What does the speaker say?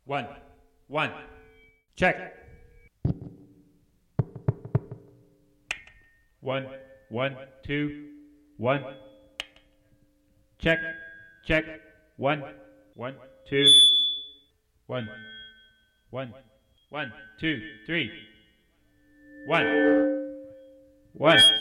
One, one. Check. One, one, two, one. Check, check. One, one, two. One, one, one, two, three. One, one.